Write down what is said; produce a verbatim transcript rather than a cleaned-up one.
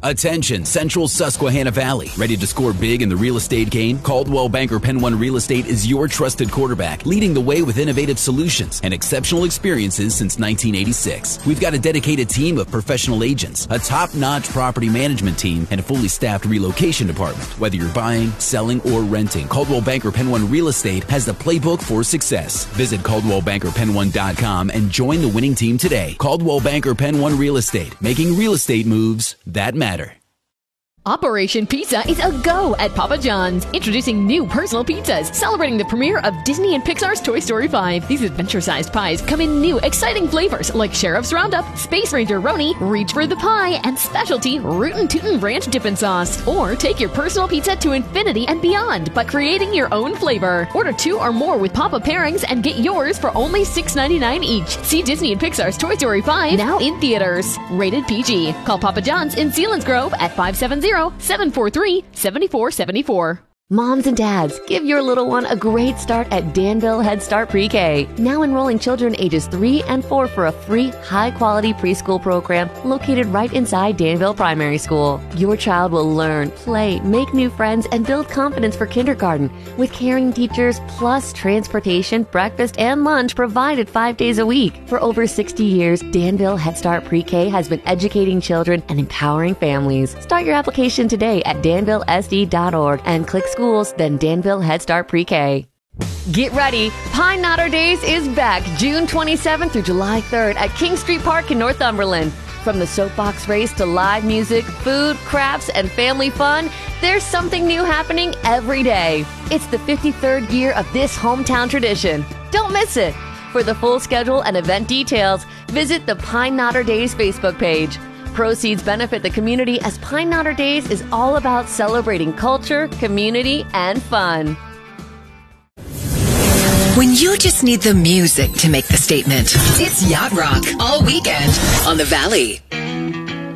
Attention, Central Susquehanna Valley. Ready to score big in the real estate game? Coldwell Banker Penn One Real Estate is your trusted quarterback, leading the way with innovative solutions and exceptional experiences since nineteen eighty-six. We've got a dedicated team of professional agents, a top-notch property management team, and a fully staffed relocation department. Whether you're buying, selling, or renting, Coldwell Banker Penn One Real Estate has the playbook for success. Visit Coldwell Banker Penn One dot com and join the winning team today. Coldwell Banker Penn One Real Estate, making real estate moves that matter. Operation Pizza is a go at Papa John's. Introducing new personal pizzas, celebrating the premiere of Disney and Pixar's Toy Story five. These adventure-sized pies come in new, exciting flavors like Sheriff's Roundup, Space Ranger Roni, Reach for the Pie, and specialty Rootin' Tootin' Ranch Dippin' Sauce. Or take your personal pizza to infinity and beyond by creating your own flavor. Order two or more with Papa pairings and get yours for only six ninety-nine each. See Disney and Pixar's Toy Story five now in theaters. Rated P G. Call Papa John's in Selinsgrove at five seven zero, seven four three, seven four seven four. Moms and dads, give your little one a great start at Danville Head Start Pre-K. Now enrolling children ages three and four for a free, high-quality preschool program located right inside Danville Primary School. Your child will learn, play, make new friends, and build confidence for kindergarten with caring teachers plus transportation, breakfast, and lunch provided five days a week. For over sixty years, Danville Head Start Pre-K has been educating children and empowering families. Start your application today at danville s d dot org and click school. Schools, then Danville Head Start Pre-K. Get ready! Pine Knotter Days is back June twenty-seventh through July third at King Street Park in Northumberland. From the soapbox race to live music, food, crafts, and family fun, there's something new happening every day. It's the fifty-third year of this hometown tradition. Don't miss it! For the full schedule and event details, visit the Pine Knotter Days Facebook page. Proceeds benefit the community as Pine Knotter Days is all about celebrating culture, community, and fun. When you just need the music to make the statement, it's Yacht Rock all weekend on the Valley.